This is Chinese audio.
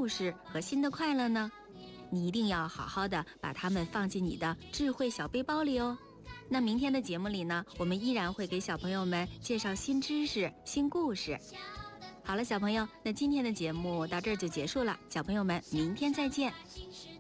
故事和新的快乐呢？你一定要好好的把它们放进你的智慧小背包里哦。那明天的节目里呢，我们依然会给小朋友们介绍新知识、新故事。好了，小朋友，那今天的节目到这儿就结束了，小朋友们，明天再见。